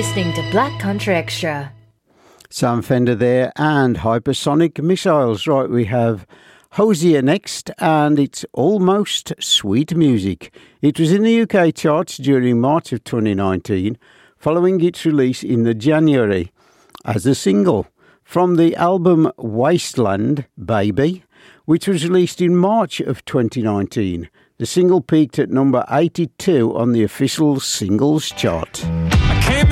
listening to Black Country Extra. Sam Fender there and Hypersonic Missiles. Right, we have Hosier next, and it's Almost Sweet Music. It was in the UK charts during March of 2019, following its release in the January as a single from the album Wasteland Baby, which was released in March of 2019. The single peaked at number 82 on the official singles chart.